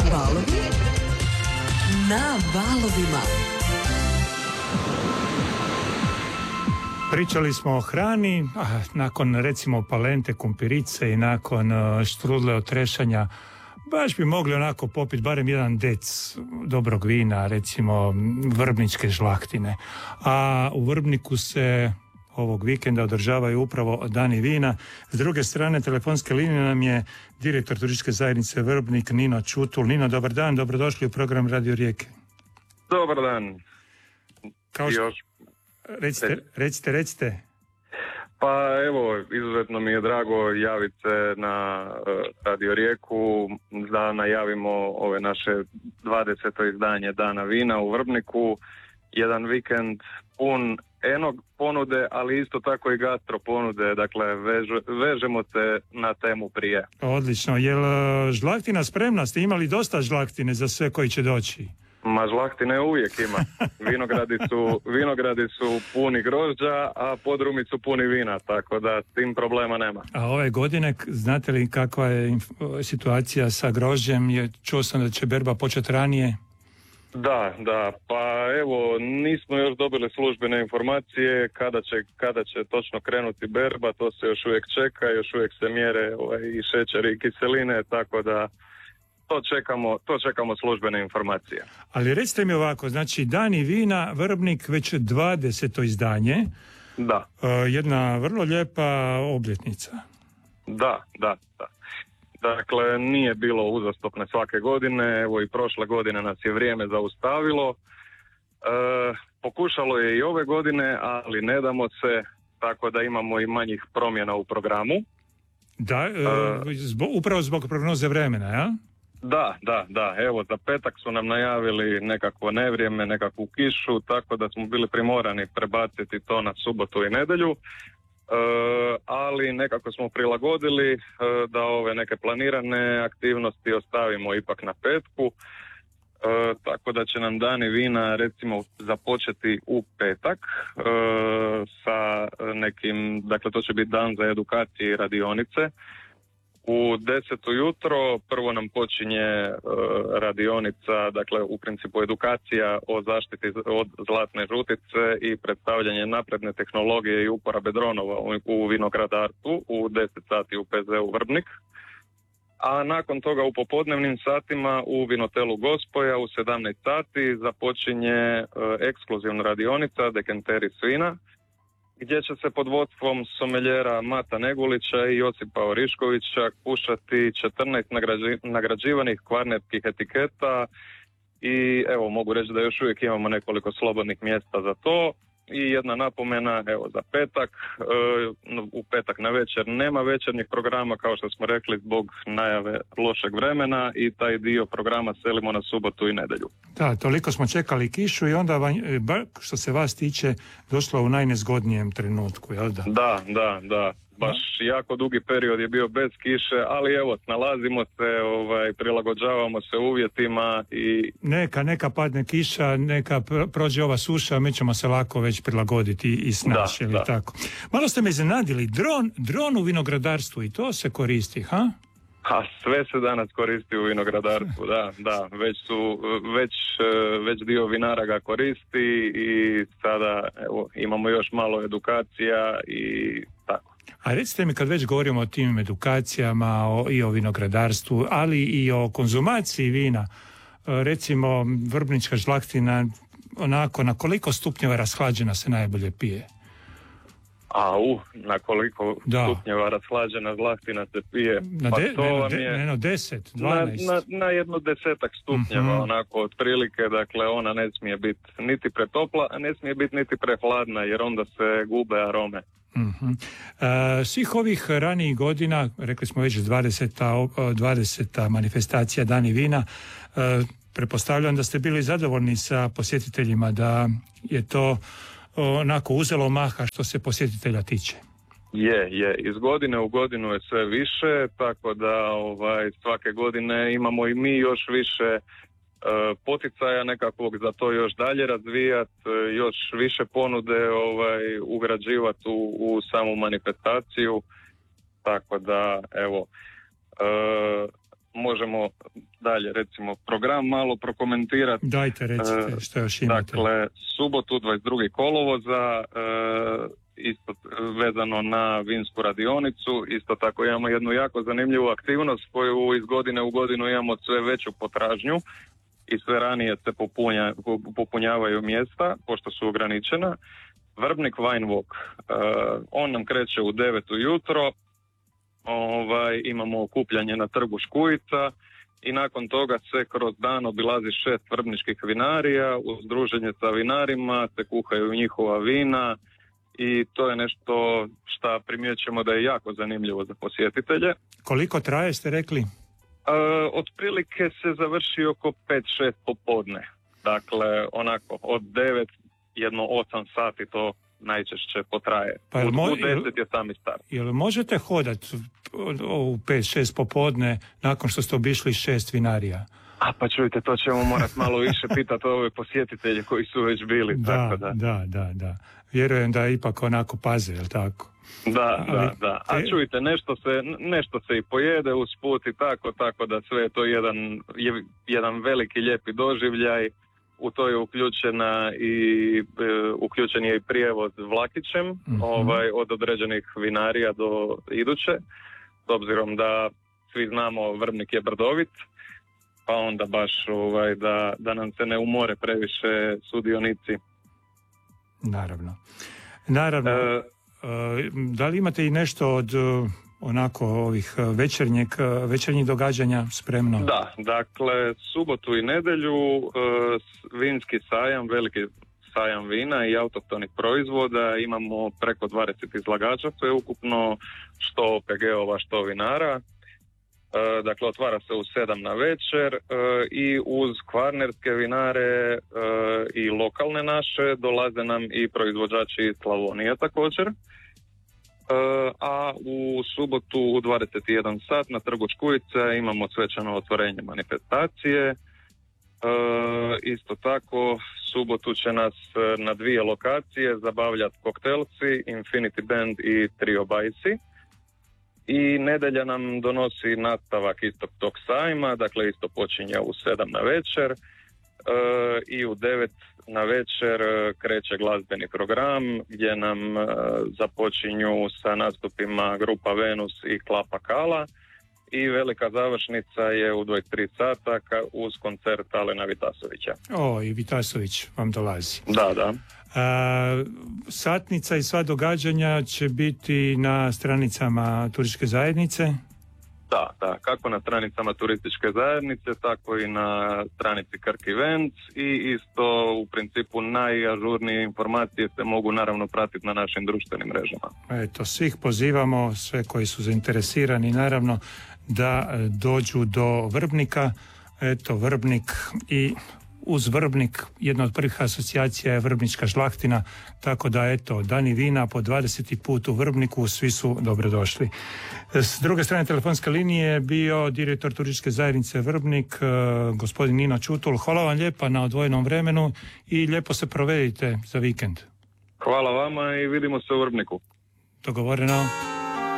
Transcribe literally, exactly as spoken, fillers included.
Valovi na valovima. Pričali smo o hrani, a nakon recimo palente, kumpirice i nakon štrudle od trešanja, baš bi mogli onako popiti barem jedan dec dobrog vina, recimo vrbničke žlahtine. A u Vrbniku se ovog vikenda održavaju upravo dani vina. S druge strane telefonske linije nam je direktor turističke zajednice Vrbnik Nino Čutul. Nino, dobar dan, dobrodošli u program Radio Rijeke. Dobar dan. Kao što... Recite, recite, recite. Pa evo, izuzetno mi je drago javiti se na Radio Rijeku da najavimo ove naše dvadeseto izdanje Dana vina u Vrbniku. Jedan vikend pun enog ponude, ali isto tako i gastro ponude, dakle veže, vežemo se na temu prije. Odlično, je li žlahtina spremna? Ste imali dosta žlahtine za sve koji će doći? Ma žlahtine uvijek ima. Vinogradi su, vinogradi su puni grožđa, a podrumi su puni vina, tako da s tim problema nema. A ove godine, znate li kakva je situacija sa grožđem? Je, čuo sam da će berba početi ranije. Da, da, pa evo, nismo još dobili službene informacije kada će, kada će točno krenuti berba, to se još uvijek čeka, još uvijek se mjere ovaj, i šećer i kiseline, tako da to čekamo, to čekamo službene informacije. Ali recite mi ovako, znači Dani vina, Vrbnik, već dvadeseto izdanje. Da. Jedna vrlo lijepa obljetnica. Da, da, da. Dakle, nije bilo uzastopne svake godine, evo i prošle godine nas je vrijeme zaustavilo. E, pokušalo je i ove godine, ali ne damo se, tako da imamo i manjih promjena u programu. Da, e, zbog, upravo zbog prognoze vremena, ja? Da, da, da. Evo, za petak su nam najavili nekakvo nevrijeme, nekakvu kišu, tako da smo bili primorani prebaciti to na subotu i nedjelju. E, ali nekako smo prilagodili e, da ove neke planirane aktivnosti ostavimo ipak na petku, e, tako da će nam Dani vina recimo započeti u petak e, sa nekim, dakle to će biti dan za edukacije i radionice. U deset ujutro prvo nam počinje e, radionica, dakle u principu edukacija o zaštiti od zlatne žutice i predstavljanje napredne tehnologije i uporabe dronova u, u vinogradarstvu u deset sati u P Z U Vrbnik. A nakon toga u popodnevnim satima u vinotelu Gospoja u sedamnaest sati započinje e, ekskluzivna radionica Dekenteri vina, gdje će se pod vodstvom someljera Mata Negulića i Josipa Oriškovića kušati četrnaest nagrađi, nagrađivanih kvarnerskih etiketa i evo mogu reći da još uvijek imamo nekoliko slobodnih mjesta za to. I jedna napomena, evo za petak, e, u petak na večer nema večernjih programa kao što smo rekli zbog najave lošeg vremena i taj dio programa selimo na subotu i nedjelju. Da, toliko smo čekali kišu i onda vam, što se vas tiče, došlo u najnezgodnijem trenutku, jel da? Da, da, da. Baš jako dugi period je bio bez kiše, ali evo, nalazimo se, ovaj, prilagođavamo se uvjetima i... Neka, neka padne kiša, neka prođe ova suša, mi ćemo se lako već prilagoditi i snaći, ili tako. Malo ste me iznenadili, dron, dron u vinogradarstvu i to se koristi, ha? A sve se danas koristi u vinogradarstvu, da, da, već su, već, već dio vinara ga koristi i sada, evo, imamo još malo edukacija i tako. A recite mi, kad već govorimo o tim edukacijama o, i o vinogradarstvu, ali i o konzumaciji vina, recimo vrbnička žlahtina, onako, na koliko stupnjeva rashlađena se najbolje pije? A u, na koliko da. stupnjeva rashlađena žlahtina se pije? Na, de, pa to ne, vam de, je ne, no, deset, dvanaest. Na, na, na jedno desetak stupnjeva, mm-hmm. onako, otprilike, dakle, ona ne smije biti niti pretopla, a ne smije biti niti prehladna, jer onda se gube arome. Mm-hmm. Uh, svih ovih ranijih godina, rekli smo već dvadeseta, dvadeseta manifestacija Dani vina, uh, pretpostavljam da ste bili zadovoljni sa posjetiteljima, da je to onako uzelo maha što se posjetitelja tiče. Je, je. Iz godine u godinu je sve više, tako da ovaj, svake godine imamo i mi još više uh, poticaja nekakvog za to još dalje razvijati, uh, još više ponude ovaj, ugrađivati u, u samu manifestaciju, tako da evo uh, možemo dalje, recimo, program malo prokomentirati. Dajte, recite što još imate. Dakle, subotu dvadeset drugog kolovoza, e, isto vezano na vinsku radionicu, isto tako imamo jednu jako zanimljivu aktivnost koju iz godine u godinu imamo sve veću potražnju i sve ranije se popunja, popunjavaju mjesta, pošto su ograničena. Vrbnik Wine Walk, e, on nam kreće u devet ujutro, ovaj, imamo okupljanje na trgu Škujica i nakon toga se kroz dan obilazi šest vrbničkih vinarija, uz druženje sa vinarima se kuhaju njihova vina i to je nešto što primjećujemo da je jako zanimljivo za posjetitelje. Koliko traje, ste rekli? E, otprilike se završi oko pet šest popodne. Dakle, onako, od devet, jedno osam sati to najčešće potraje. Pa jel mo- u deset je sami start. Jel možete hodati u pet šest popodne nakon što ste obišli šest vinarija? A pa čujte, to ćemo morati malo više pitati ove posjetitelje koji su već bili. Da, tako da. da, da, da. Vjerujem da ipak onako paze, jel tako? Da, Ali, da, da. A čujte, nešto se, nešto se i pojede uz put i tako, tako da sve je to jedan, je, jedan veliki lijepi doživljaj. U to je uključena i e, uključen je i prijevoz vlakićem, mm-hmm. ovaj, od određenih vinarija do iduće, s obzirom da svi znamo Vrbnik je brdovit, pa onda baš ovaj, da, da nam se ne umore previše sudionici. Naravno. Naravno. E, da li imate i nešto od onako ovih večernjeg, večernjih događanja spremno? Da, dakle, subotu i nedjelju vinski sajam, veliki sajam vina i autohtonih proizvoda, imamo preko dvadeset izlagača, to je ukupno što O P G-ova, što vinara. Dakle, otvara se u sedam na večer i uz kvarnerske vinare i lokalne naše dolaze nam i proizvođači iz Slavonije također. A u subotu u dvadeset jedan sat na trgu Škujice imamo svečano otvorenje manifestacije. E, isto tako, subotu će nas na dvije lokacije zabavljati koktelci, Infinity Band i Trio Bajsi. I nedjelja nam donosi nastavak istog tog sajma, dakle isto počinje u sedam na večer e, i u devet na večer kreće glazbeni program gdje nam e, započinju sa nastupima grupa Venus i Klapa Kala i velika završnica je u dvadeset tri sata uz koncert Alena Vitasovića. O, i Vitasović vam dolazi. Da, da. A, satnica i sva događanja će biti na stranicama turističke zajednice? Da, da, kako na stranicama turističke zajednice, tako i na stranici Krk Events i isto u principu najažurnije informacije se mogu naravno pratiti na našim društvenim mrežama. Eto, svih pozivamo, sve koji su zainteresirani naravno da dođu do Vrbnika. Eto, Vrbnik i uz Vrbnik, jedna od prvih asocijacija je Vrbnička žlahtina, tako da eto, dani vina po dvadeseti put u Vrbniku, svi su dobrodošli. S druge strane telefonske linije je bio direktor turističke zajednice Vrbnik, gospodin Nino Čutul. Hvala vam lijepa na odvojenom vremenu i lijepo se provedite za vikend. Hvala vama i vidimo se u Vrbniku. Dogovoreno.